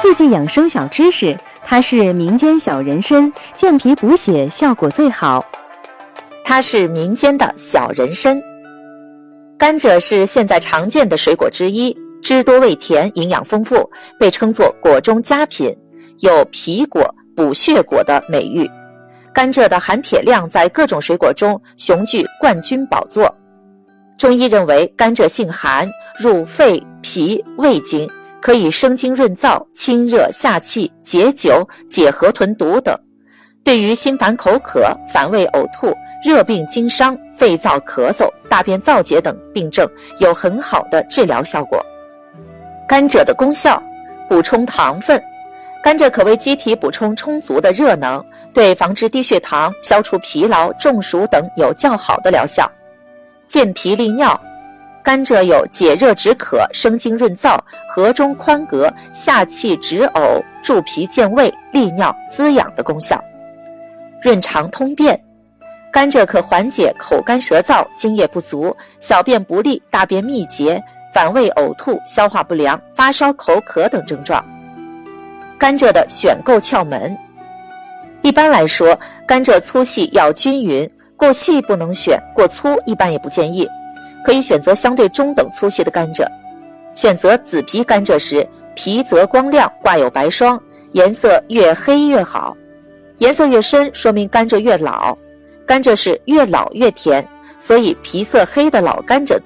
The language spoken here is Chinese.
4季养生小知识，它是民间小人参，健脾补血效果最好。 它是民间的小人参。甘蔗是现在常见的水果之一，汁多味甜，营养丰富，被称作果中佳品，有脾果、补血果的美誉。甘蔗的含铁量在各种水果中雄踞冠军宝座。中医认为甘蔗性寒，入肺、脾、胃经，可以生津润燥、清热下气、解酒、解河豚毒等。对于心烦口渴、反胃呕吐、热病经伤、肺燥咳嗽、大便燥结等病症有很好的治疗效果。甘蔗的功效：补充糖分。甘蔗可为机体补充充足的热能，对防治低血糖、消除疲劳、中暑等有较好的疗效。健脾利尿。甘蔗有解热止渴、生津润燥、和中宽膈、下气止呕、助脾健胃、利尿滋养的功效。润肠通便。甘蔗可缓解口干舌燥、津液不足、小便不利、大便秘结、反胃呕吐、消化不良、发烧口渴等症状。甘蔗的选购窍门。一般来说，甘蔗粗细要均匀，过细不能选，过粗一般也不建议。可以选择相对中等粗细的甘蔗。选择紫皮甘蔗时，皮则光亮，挂有白霜，颜色越黑越好。颜色越深，说明甘蔗越老。甘蔗是越老越甜，所以皮色黑的老甘蔗